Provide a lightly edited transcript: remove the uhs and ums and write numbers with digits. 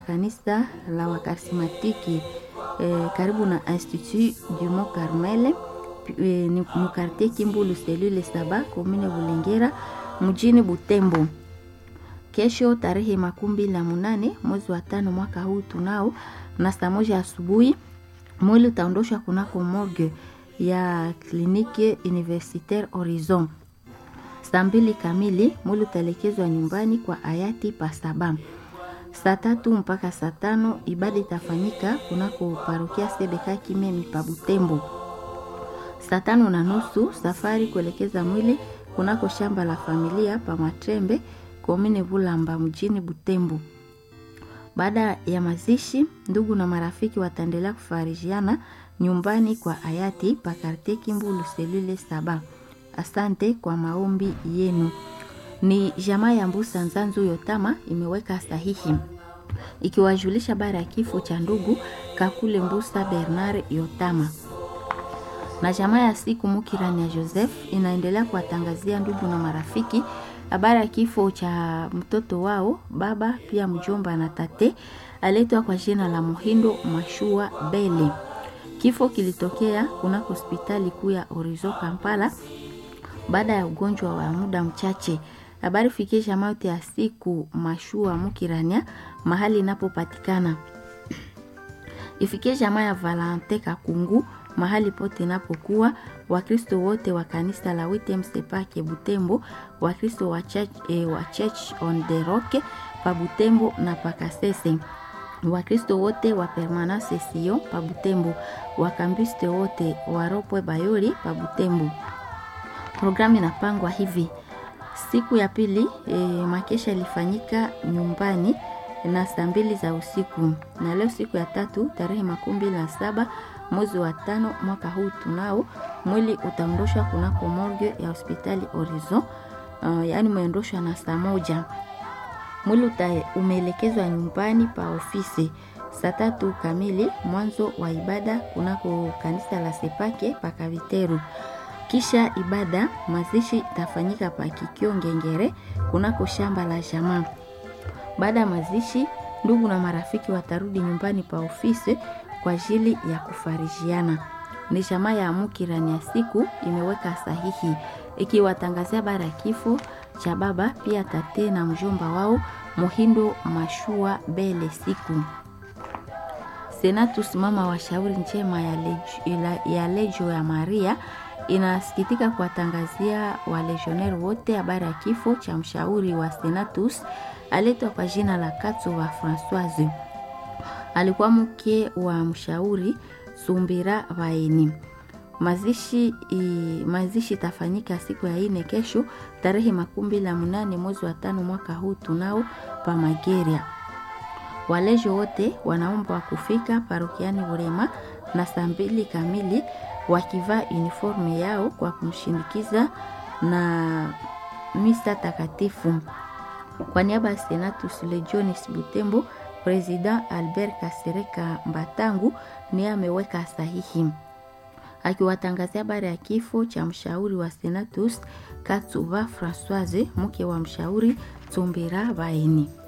kanisa la Wakarismatiki karibu na Institut du Mont Carmel ni mkartie Kimbulu selule saba komine Bulengera mjini Butembo. Kesho tarehe 28 mwezi wa 5 mwaka huu tunao na saa 1 asubuhi mwili utaondoshwa kunako morgue ya kliniki Universitaire Horizon. Saa 2 kamili mwili utaelekezwa nyumbani kwa hayati Pasaba. Saa 3 mpaka saa 5 ibada itafanyika kunako parokia Sebeka Kimemi pa Butembo. Saa 5:30 safari kuelekeza mwili kunako shamba la familia pa Matrembe komine Bulamba mjini Butembo. Baada ya mazishi, ndugu na marafiki wataendelea kufarijiana nyumbani kwa hayati pa quartier Kimbulu selule saba. Asante kwa maombi yenu. Ni jamaa ya Mbusa Nzanzu Yotama imeweka sahihi ikiwajulisha bara ya kifo cha ndugu Kakule Mbusa Bernard Yotama. Na jamaa ya Siku Mukirani ya Joseph inaendelea kuwatangazia ndugu na marafiki habari ya kifo cha mtoto wao, baba pia mjomba na tate aletwa kwa jina la Muhindo Mashua Bele. Kifo kilitokea kunako hospitali kuu ya Orizo Kampala baada ya ugonjwa wa muda mchache. Habari fikisha mauti ya Siku Mashua Mukirania mahali inapopatikana. Ifikie jamaa ya Valente Kakungu mahali pote inapokuwa. Wakristo wote wa kanisa la WTMC Butembo, Wakristo wa Church on the Rock pa Butembo na Pakasese, Wakristo wote wa Permanence Sion pa Butembo, Wakambiste wote wa Ropwe Bayoli pa Butembo. Programu inapangwa hivi: siku ya pili makesha ilifanyika nyumbani na saa 2 za usiku, na leo siku ya tatu tarehe 27 mwezi wa 5 mwaka huu tunao mwili utaondoshwa kunako morgue ya hospitali Horizon, yani umeondoshwa na saa 1. Mwili umeelekezwa nyumbani pa ofisi saa 3 kamili, mwanzo wa ibada kunako kanisa la Sepake pa Kaviteru. Kisha ibada mazishi itafanyika pa Kikio Ngengere kunako shamba la jamaa. Baada ya mazishi, ndugu na marafiki watarudi nyumbani pa ofisi kwa ajili ya kufarijiana. Ni jamaa ya Mukirani ya Siku imeweka sahihi ikiwatangazia bara kifo cha baba pia tate na mjomba wao Muhindo Mashua Bele Siku. Senatus mama wa shauri njema ya Lejo ya Maria inasikitika kuwatangazia walegionnaire wote habari ya kifo cha mshauri wa Senatus aletwa kwa jina la Katso wa Françoise. Alikuwa mke wa mshauri Sumbira Vaeni. Mazishi tafanyika siku ya 4 kesho tarehe 28 mwezi wa 5 mwaka huu tunao pa Mageria. Walejo wote wanaomba kufika parokiani Burema na saa 2 kamili wakivaa uniforme yao kwa kumshindikiza na misa takatifu. Kwa niaba ya Senatus Legionis Butembo, President Albert Kasereka Mbatangu ni ameweka sahihi akiwatangazia habari ya kifo cha mshauri wa Senatus Katsuba Françoise, mke wa mshauri Tsumbira Vaeni.